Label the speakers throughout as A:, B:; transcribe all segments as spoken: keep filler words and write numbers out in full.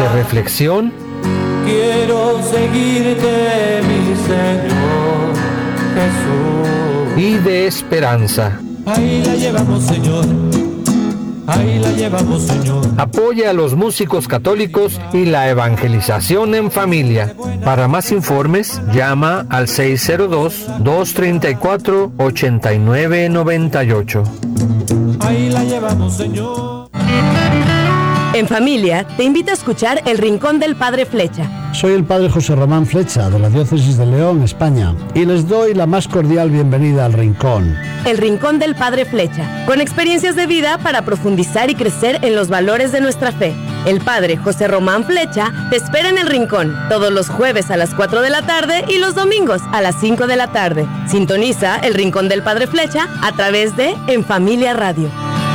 A: de reflexión.
B: Quiero seguirte, mi Señor Jesús.
A: Y de esperanza.
B: Ahí la llevamos, Señor. Ahí la llevamos, Señor.
A: Apoya a los músicos católicos y la evangelización en familia. Para más informes, llama al seis cero dos, dos tres cuatro, ocho nueve nueve ocho.
B: Ahí la llevamos, Señor.
C: En Familia, te invita a escuchar El Rincón del Padre Flecha.
D: Soy el Padre José Román Flecha, de la Diócesis de León, España, y les doy la más cordial bienvenida al Rincón.
C: El Rincón del Padre Flecha, con experiencias de vida para profundizar y crecer en los valores de nuestra fe. El Padre José Román Flecha te espera en El Rincón, todos los jueves a las cuatro de la tarde y los domingos a las cinco de la tarde. Sintoniza El Rincón del Padre Flecha a través de En Familia Radio.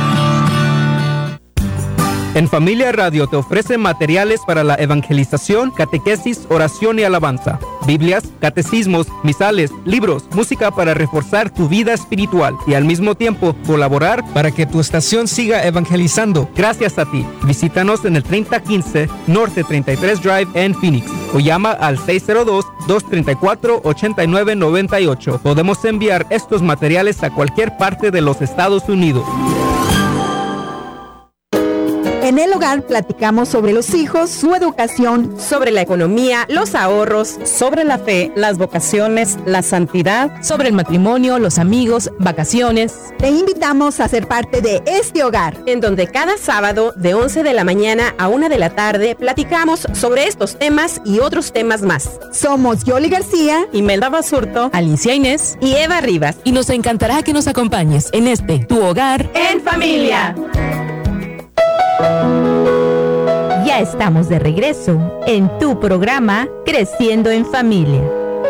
E: En Familia Radio te ofrece materiales para la evangelización, catequesis, oración y alabanza, Biblias, catecismos, misales, libros, música para reforzar tu vida espiritual y al mismo tiempo colaborar para que tu estación siga evangelizando. Gracias a ti. Visítanos en el treinta quince Norte treinta y tres Drive en Phoenix o llama al seis cero dos, dos tres cuatro, ocho nueve nueve ocho. Podemos enviar estos materiales a cualquier parte de los Estados Unidos.
F: En el hogar platicamos sobre los hijos, su educación,
C: sobre la economía, los ahorros,
G: sobre la fe, las vocaciones, la santidad,
H: sobre el matrimonio, los amigos, vacaciones.
F: Te invitamos a ser parte de este hogar,
C: en donde cada sábado de once de la mañana a una de la tarde platicamos sobre estos temas y otros temas más.
F: Somos Yoli García,
G: Imelda Basurto,
H: Alicia Inés
C: y Eva Rivas.
H: Y nos encantará que nos acompañes en este Tu Hogar
C: en Familia.
I: Ya estamos de regreso en tu programa Creciendo en Familia.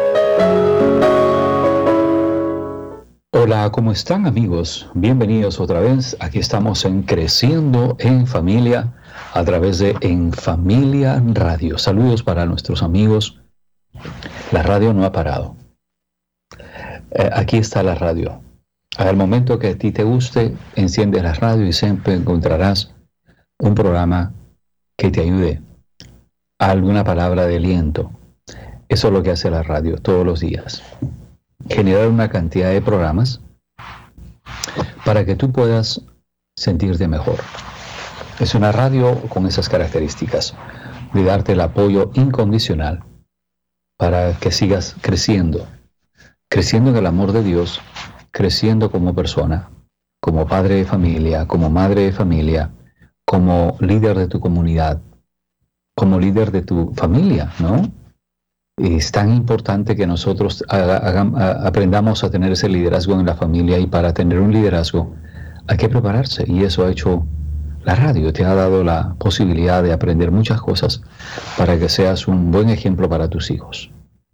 J: Hola, ¿cómo están, amigos? Bienvenidos otra vez. Aquí estamos en Creciendo en Familia a través de En Familia Radio. Saludos para nuestros amigos. La radio no ha parado. Eh, aquí está la radio. Al momento que a ti te guste, enciende la radio y siempre encontrarás un programa que te ayude a alguna palabra de aliento. Eso es lo que hace la radio todos los días. Generar una cantidad de programas para que tú puedas sentirte mejor. Es una radio con esas características de darte el apoyo incondicional para que sigas creciendo, creciendo en el amor de Dios, creciendo como persona, como padre de familia, como madre de familia, como líder de tu comunidad, como líder de tu familia, ¿no? Es tan importante que nosotros haga, haga, aprendamos a tener ese liderazgo en la familia, y para tener un liderazgo hay que prepararse, y eso ha hecho la radio. Te ha dado la posibilidad de aprender muchas cosas para que seas un buen ejemplo para tus hijos.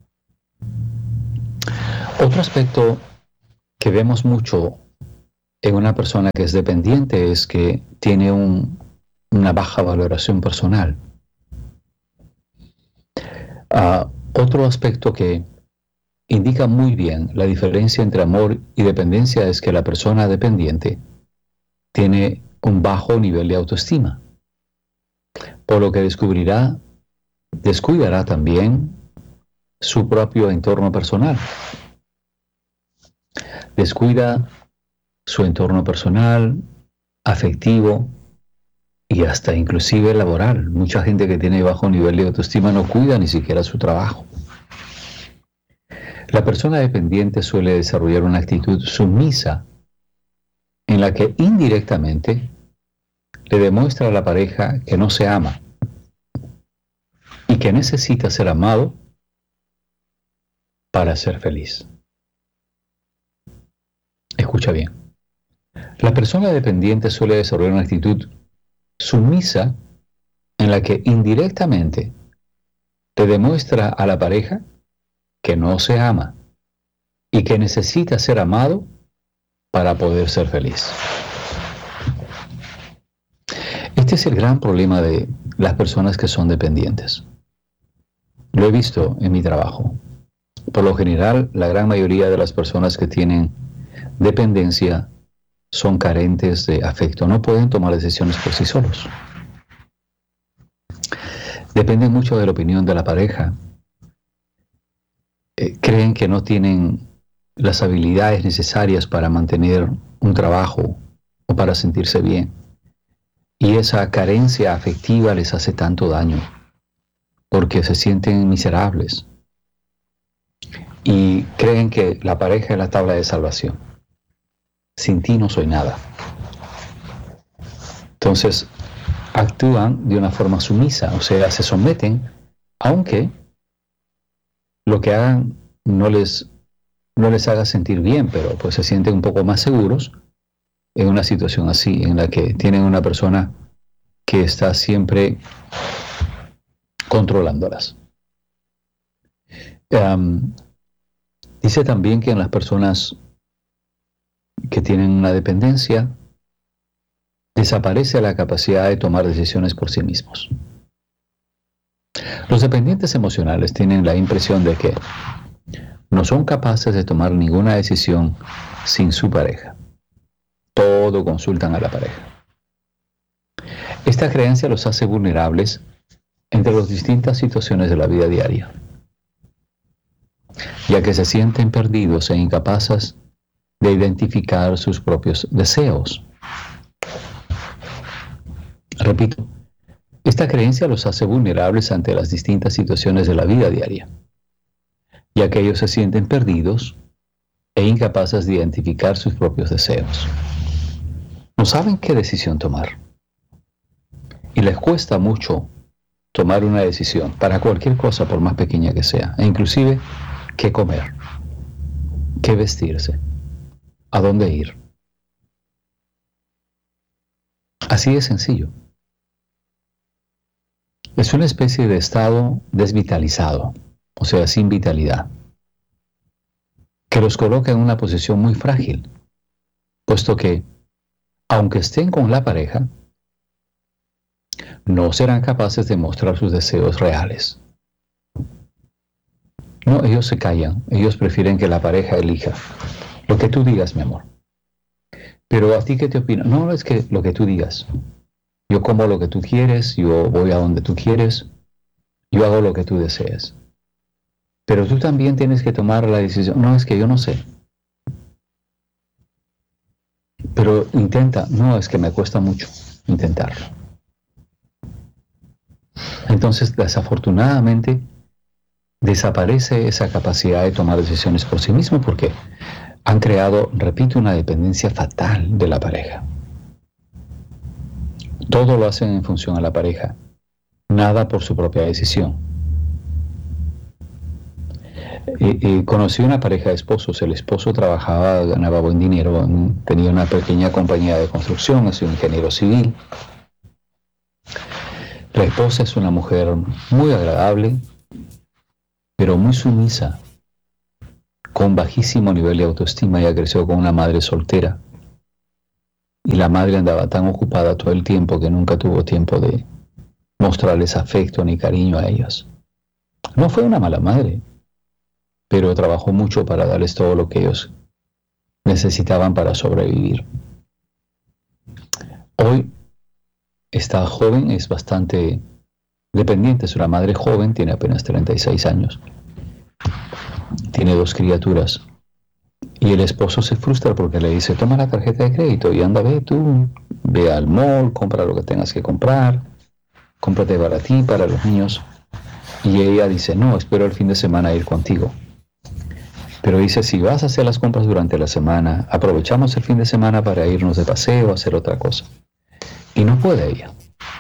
J: Otro aspecto que vemos mucho en una persona que es dependiente es que tiene un, una baja valoración personal. Uh, otro aspecto que indica muy bien la diferencia entre amor y dependencia es que la persona dependiente tiene un bajo nivel de autoestima, por lo que descubrirá, descuidará también su propio entorno personal. Descuida su entorno personal, afectivo y hasta inclusive laboral. Mucha gente que tiene bajo nivel de autoestima no cuida ni siquiera su trabajo. La persona dependiente suele desarrollar una actitud sumisa en la que indirectamente le demuestra a la pareja que no se ama y que necesita ser amado para ser feliz. Escucha bien. La persona dependiente suele desarrollar una actitud sumisa en la que indirectamente le demuestra a la pareja que no se ama y que necesita ser amado para poder ser feliz. Este es el gran problema de las personas que son dependientes. Lo he visto en mi trabajo. Por lo general, la gran mayoría de las personas que tienen dependencia son carentes de afecto, no pueden tomar decisiones por sí solos. dependen mucho de la opinión de la pareja. Eh, creen que no tienen las habilidades necesarias para mantener un trabajo o para sentirse bien. Y esa carencia afectiva les hace tanto daño, porque se sienten miserables y creen que la pareja es la tabla de salvación. Sin ti no soy nada. Entonces actúan de una forma sumisa, o sea, se someten, aunque lo que hagan no les, no les haga sentir bien, pero pues se sienten un poco más seguros en una situación así, en la que tienen una persona que está siempre controlándolas. Um, dice también que en las personas que tienen una dependencia, desaparece la capacidad de tomar decisiones por sí mismos. Los dependientes emocionales tienen la impresión de que no son capaces de tomar ninguna decisión sin su pareja. Todo consultan a la pareja. Esta creencia los hace vulnerables entre las distintas situaciones de la vida diaria, ya que se sienten perdidos e incapaces de identificar sus propios deseos. Repito, esta creencia los hace vulnerables ante las distintas situaciones de la vida diaria, ya que ellos se sienten perdidos e incapaces de identificar sus propios deseos. No saben qué decisión tomar. Y les cuesta mucho tomar una decisión para cualquier cosa, por más pequeña que sea, e inclusive qué comer, qué vestirse, a dónde ir. Así de sencillo. Es una especie de estado desvitalizado, o sea, sin vitalidad, que los coloca en una posición muy frágil, puesto que, aunque estén con la pareja, no serán capaces de mostrar sus deseos reales. No, ellos se callan, ellos prefieren que la pareja elija. Lo que tú digas, mi amor. Pero ¿a ti qué te opinas? No, es que lo que tú digas. Yo como lo que tú quieres, yo voy a donde tú quieres, yo hago lo que tú desees. Pero tú también tienes que tomar la decisión. No, es que yo no sé. Pero intenta. No, es que me cuesta mucho intentarlo. Entonces, desafortunadamente, desaparece esa capacidad de tomar decisiones por sí mismo porque han creado, repito, una dependencia fatal de la pareja. Todo lo hacen en función a la pareja, nada por su propia decisión. Y, y conocí una pareja de esposos. El esposo trabajaba, ganaba buen dinero, tenía una pequeña compañía de construcción, es un ingeniero civil. La esposa es una mujer muy agradable, pero muy sumisa, con bajísimo nivel de autoestima. Ella creció con una madre soltera. Y la madre andaba tan ocupada todo el tiempo que nunca tuvo tiempo de mostrarles afecto ni cariño a ellas. No fue una mala madre, pero trabajó mucho para darles todo lo que ellos necesitaban para sobrevivir. Hoy, esta joven es bastante dependiente, es una madre joven, tiene apenas treinta y seis años. Tiene dos criaturas. Y el esposo se frustra porque le dice, toma la tarjeta de crédito y anda, ve tú, ve al mall, compra lo que tengas que comprar, cómprate para ti, para los niños. Y ella dice, no, espero el fin de semana ir contigo. Pero dice, si vas a hacer las compras durante la semana, aprovechamos el fin de semana para irnos de paseo, hacer otra cosa. Y no puede ella.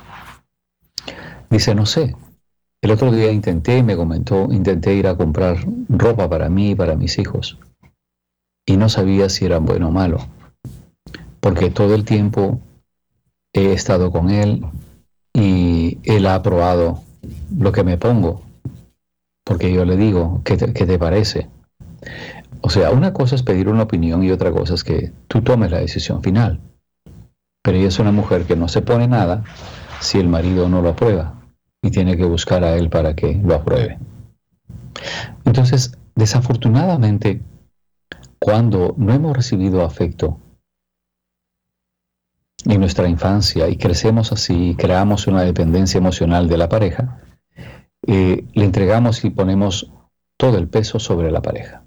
J: Dice, no sé. El otro día intenté, me comentó, intenté ir a comprar ropa para mí y para mis hijos. Y no sabía si era bueno o malo, porque todo el tiempo he estado con él y él ha aprobado lo que me pongo, porque yo le digo, ¿qué te, qué te parece? O sea, una cosa es pedir una opinión y otra cosa es que tú tomes la decisión final. Pero ella es una mujer que no se pone nada si el marido no lo aprueba y tiene que buscar a él para que lo apruebe. Entonces, desafortunadamente, cuando no hemos recibido afecto en nuestra infancia y crecemos así y creamos una dependencia emocional de la pareja, eh, le entregamos y ponemos todo el peso sobre la pareja.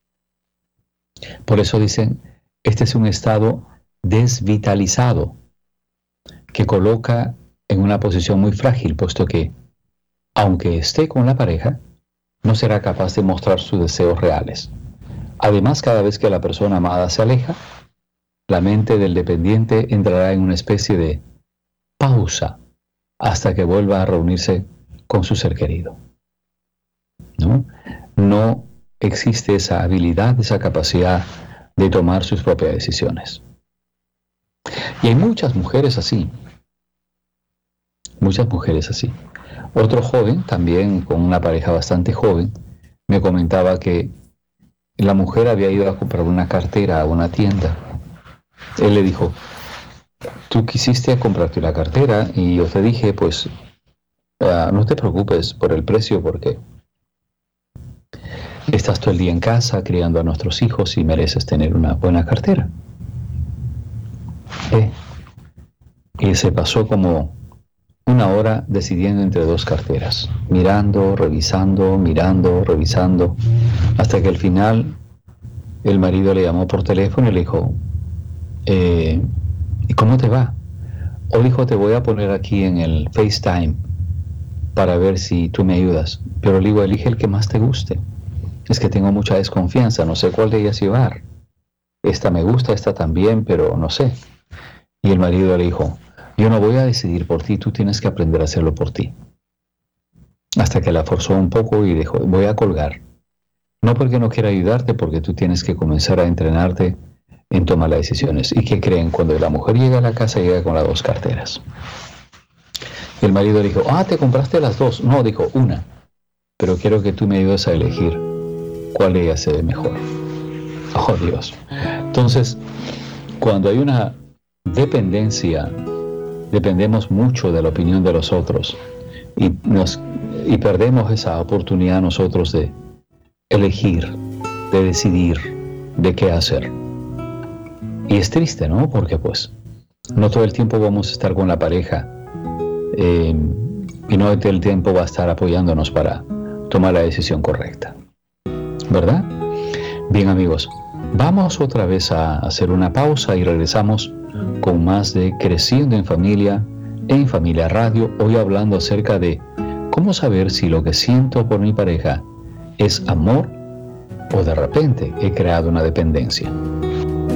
J: Por eso dicen, este es un estado desvitalizado que coloca en una posición muy frágil, puesto que, aunque esté con la pareja, no será capaz de mostrar sus deseos reales. Además, cada vez que la persona amada se aleja, la mente del dependiente entrará en una especie de pausa hasta que vuelva a reunirse con su ser querido. ¿No? No existe esa habilidad, esa capacidad de tomar sus propias decisiones. Y hay muchas mujeres así. Muchas mujeres así. Otro joven, también con una pareja bastante joven, me comentaba que la mujer había ido a comprar una cartera a una tienda. Él le dijo, tú quisiste comprarte la cartera y yo te dije, pues, uh, no te preocupes por el precio porque estás todo el día en casa criando a nuestros hijos y mereces tener una buena cartera. Eh, y se pasó como una hora decidiendo entre dos carteras, mirando, revisando, mirando, revisando, hasta que al final el marido le llamó por teléfono y le dijo, eh, ¿y cómo te va? O dijo, te voy a poner aquí en el FaceTime para ver si tú me ayudas, pero le digo, elige el que más te guste. Es que tengo mucha desconfianza, no sé cuál de ellas llevar. Esta me gusta, esta también, pero no sé. Y el marido le dijo, yo no voy a decidir por ti, tú tienes que aprender a hacerlo por ti. Hasta que la forzó un poco y dijo, voy a colgar. No porque no quiera ayudarte, porque tú tienes que comenzar a entrenarte en tomar las decisiones. ¿Y qué creen? Cuando la mujer llega a la casa, llega con las dos carteras. El marido le dijo, ah, ¿te compraste las dos? No, dijo, una. Pero quiero que tú me ayudes a elegir cuál de ellas se ve mejor. Oh, Dios. Entonces, cuando hay una dependencia, dependemos mucho de la opinión de los otros y, nos, y perdemos esa oportunidad nosotros de elegir, de decidir, de qué hacer. Y es triste, ¿no? Porque pues no todo el tiempo vamos a estar con la pareja eh, y no todo el tiempo va a estar apoyándonos para tomar la decisión correcta, ¿verdad? Bien, amigos, vamos otra vez a hacer una pausa y regresamos con más de Creciendo en Familia, en Familia Radio, hoy hablando acerca de cómo saber si lo que siento por mi pareja es amor o de repente he creado una dependencia.